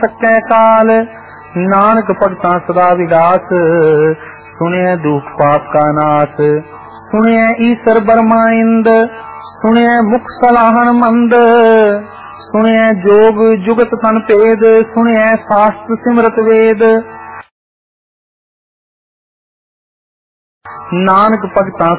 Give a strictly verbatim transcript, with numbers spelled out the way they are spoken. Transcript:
सकै काल। नानक भगतां सदा विगास, सुने दुख पाप का नाश। सुने ईश्वर बर्मा इंद, सुने मुख सलाहन मंद। सुने जोग जुगत तन भेद, सुने शास्त्र सिमरत वेद। नानक भगतां